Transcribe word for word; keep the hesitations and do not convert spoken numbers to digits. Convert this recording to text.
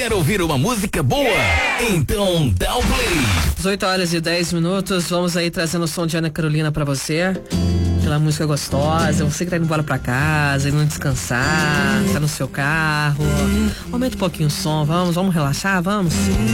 Quer ouvir uma música boa? Então dá o play. dezoito horas e dez minutos, vamos aí trazendo o som de Ana Carolina pra você. Aquela música gostosa, você que tá indo embora pra casa, indo descansar, tá no seu carro. Aumenta um pouquinho o som, vamos, vamos relaxar, vamos.